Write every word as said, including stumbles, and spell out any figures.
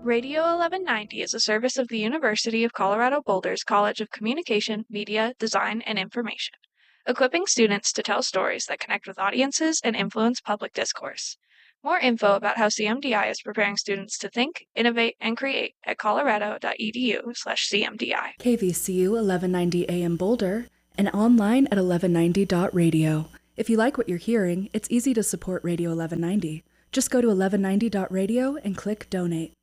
Radio eleven ninety is a service of the University of Colorado Boulder's College of Communication, Media, Design, and Information, equipping students to tell stories that connect with audiences and influence public discourse. More info about how C M D I is preparing students to think, innovate, and create at colorado.edu slash CMDI. K V C U eleven ninety A M Boulder and online at eleven ninety dot radio. If you like what you're hearing, it's easy to support Radio eleven ninety. Just go to eleven ninety dot radio and click donate.